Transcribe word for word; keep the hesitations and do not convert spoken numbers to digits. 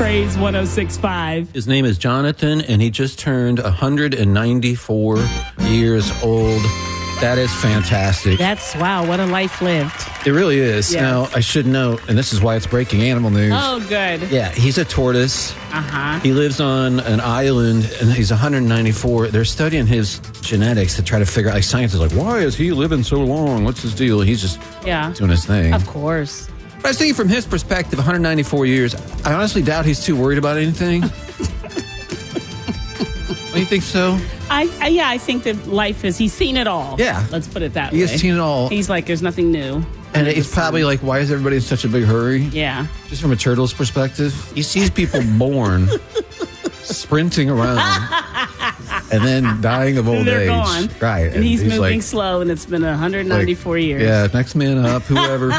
Praise one oh six point five. His name is Jonathan, and he just turned one hundred ninety-four years old. That is fantastic. That's, wow, what a life lived. It really is. Yes. Now, I should note, and this is why it's breaking animal news. Oh, good. Yeah, he's a tortoise. Uh-huh. He lives on an island, and he's one hundred ninety-four. They're studying his genetics to try to figure out, like, science is like, why is he living so long? What's his deal? He's just Yeah. doing his thing. Of course. But I was thinking from his perspective, one hundred ninety-four years, I honestly doubt he's too worried about anything. Don't you think so? I, I yeah, I think that life is, he's seen it all. Yeah. Let's put it that He way. has seen it all. He's like, there's nothing new. And it's probably like, why is everybody in such a big hurry? Yeah. Just from a turtle's perspective, he sees people born, sprinting around, and then dying of old They're age. gone. Right. And, he's, moving like, slow, and it's been one hundred ninety-four like, years. Yeah, next man up, whoever.